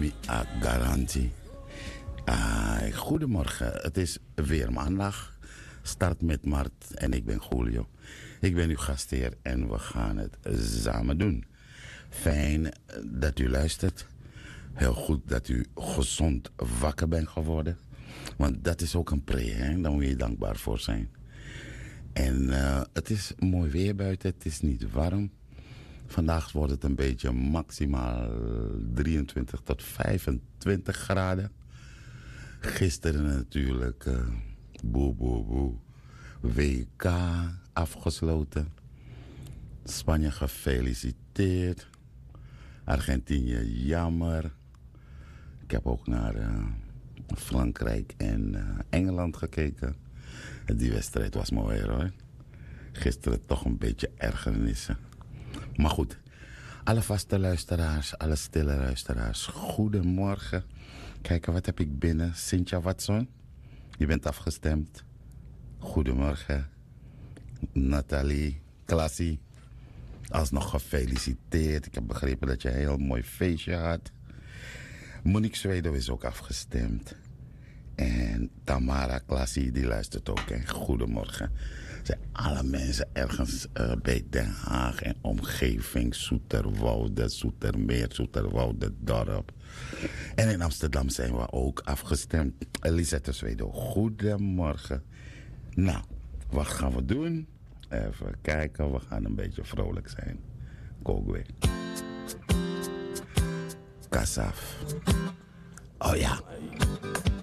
mi a garantie. Goedemorgen, het is weer maandag. Start met Mart en ik ben Julio. Ik ben uw gastheer en we gaan het samen doen. Fijn dat u luistert. Heel goed dat u gezond wakker bent geworden. Want dat is ook een pre, hè? Daar moet je dankbaar voor zijn. En het is mooi weer buiten, het is niet warm. Vandaag wordt het een beetje maximaal 23 tot 25 graden. Gisteren natuurlijk WK afgesloten. Spanje gefeliciteerd. Argentinië jammer. Ik heb ook naar Frankrijk en Engeland gekeken. Die wedstrijd was mooi hoor. Gisteren toch een beetje ergernissen. Maar goed, alle vaste luisteraars, alle stille luisteraars, goedemorgen. Kijken, wat heb ik binnen? Cynthia Watson, je bent afgestemd. Goedemorgen. Nathalie, Klassie, alsnog gefeliciteerd. Ik heb begrepen dat je een heel mooi feestje had. Monique Zwedo is ook afgestemd. En Tamara Klassie, die luistert ook. En goedemorgen. Zijn alle mensen ergens bij Den Haag en omgeving, Zoeterwoude, Zoetermeer, Zoeterwoude, dorp. En in Amsterdam zijn we ook afgestemd. Lisette Zwedo, goedemorgen. Nou, wat gaan we doen? Even kijken, we gaan een beetje vrolijk zijn. Kogwe. Kasaf. Oh ja.